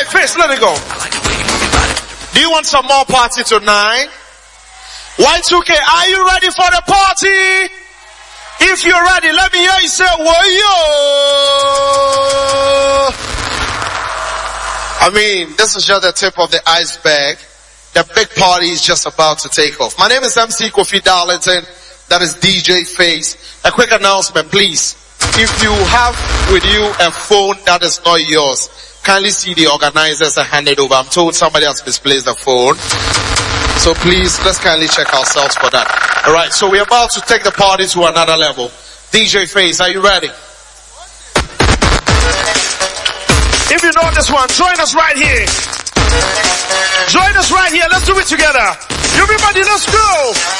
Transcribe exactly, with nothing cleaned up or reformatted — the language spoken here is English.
Face, let it go. Do you want some more party tonight? Y two K, are you ready for the party? If you're ready, let me hear you say, whoa, I mean, this is just the tip of the iceberg. The big party is just about to take off. My name is M C Kofi Darlington. That is D J Face. A quick announcement, please. If you have with you a phone that is not yours, kindly see the organizers and hand it over. I'm told somebody has misplaced the phone. So please, let's kindly check ourselves for that. Alright, so we're about to take the party to another level. D J Face, are you ready? If you know this one, join us right here. Join us right here. Let's do it together. Everybody, let's go.